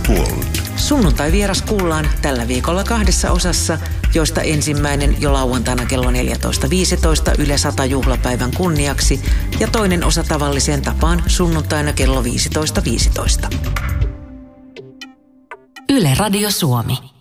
World. Sunnuntai-vieras kuullaan tällä viikolla 2 osassa, joista ensimmäinen jo lauantaina kello 14.15 Yle 100 juhlapäivän kunniaksi ja toinen osa tavalliseen tapaan sunnuntaina kello 15.15. Yle Radio Suomi.